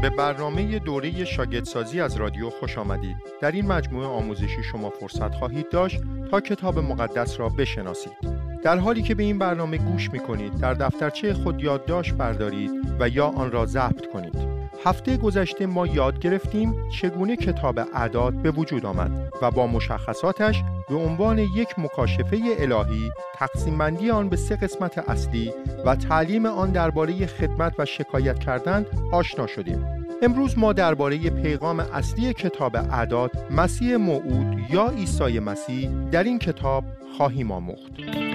به برنامه دوره شاگردسازی از رادیو خوش آمدید. در این مجموعه آموزشی شما فرصت خواهید داشت تا کتاب مقدس را بشناسید. در حالی که به این برنامه گوش می‌کنید، در دفترچه خود یادداشت بردارید و یا آن را ضبط کنید. هفته گذشته ما یاد گرفتیم چگونه کتاب اعداد به وجود آمد و با مشخصاتش به عنوان یک مکاشفه الهی، تقسیم بندی آن به 3 قسمت اصلی و تعلیم آن درباره خدمت و شکایت کردن آشنا شدیم. امروز ما درباره پیغام اصلی کتاب اعداد، مسیح موعود یا عیسی مسیح در این کتاب خواهیم آموخت.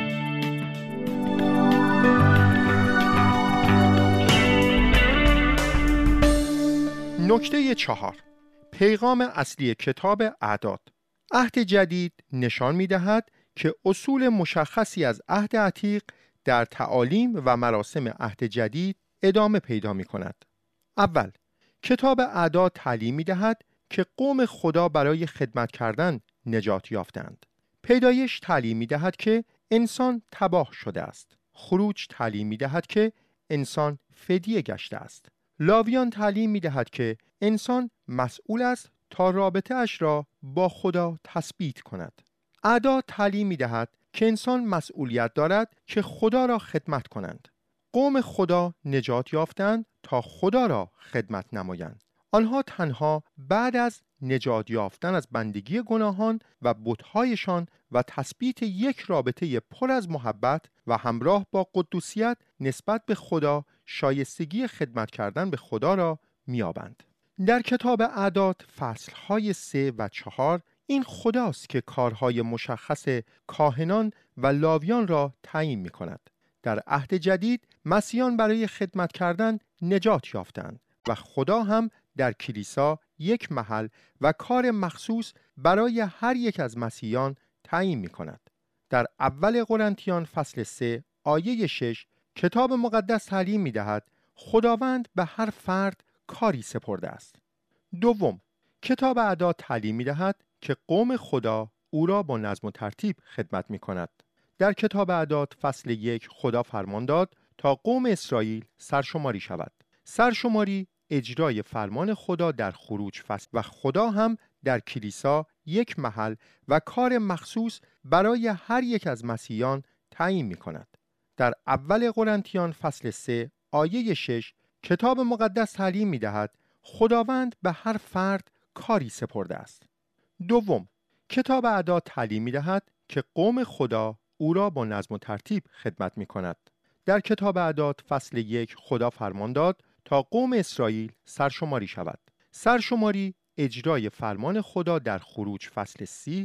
نکته 4. پیغام اصلی کتاب اعداد. عهد جدید نشان می‌دهد که اصول مشخصی از عهد عتیق در تعالیم و مراسم عهد جدید ادامه پیدا می‌کند. اول، کتاب اعداد تعلیم می‌دهد که قوم خدا برای خدمت کردن نجات یافتند. پیدایش تعلیم می‌دهد که انسان تباه شده است. خروج تعلیم می‌دهد که انسان فدیه گشته است. لاویان تعلیم می‌دهد که انسان مسئول است تا رابطه اش را با خدا تثبیت کند. اعداد تعلیم می‌دهد که انسان مسئولیت دارد که خدا را خدمت کنند. قوم خدا نجات یافتند تا خدا را خدمت نمایند. آنها تنها بعد از نجات یافتن از بندگی گناهان و بت‌هایشان و تثبیت یک رابطه پر از محبت و همراه با قدوسیت نسبت به خدا شایستگی خدمت کردن به خدا را می‌یابند. در کتاب اعداد فصل‌های 3 و 4 این خداست که کارهای مشخص کاهنان و لاویان را تعیین می‌کند. در عهد جدید مسیحیان برای خدمت کردن نجات یافتند و خدا هم در کلیسا یک محل و کار مخصوص برای هر یک از مسیحیان تعیین می‌کند. در اول قرنتیان فصل 3 آیه 6 کتاب مقدس تعلیم می‌دهد خداوند به هر فرد کاری سپرده است. دوم، کتاب اعداد تعلیم می‌دهد که قوم خدا او را با نظم و ترتیب خدمت می‌کند. در کتاب اعداد فصل 1 خدا فرمان داد تا قوم اسرائیل سرشماری شود. سرشماری اجرای فرمان خدا در خروج فصل و خدا هم در کلیسا یک محل و کار مخصوص برای هر یک از مسیحیان تعیین می‌کند. در اول قرنتیان فصل 3 آیه 6 کتاب مقدس تعلیم می‌دهد خداوند به هر فرد کاری سپرده است. دوم، کتاب اعداد تعلیم می‌دهد که قوم خدا او را با نظم و ترتیب خدمت می‌کند. در کتاب اعداد فصل 1 خدا فرمان داد تا قوم اسرائیل سرشماری شود. سرشماری اجرای فرمان خدا در خروج فصل 30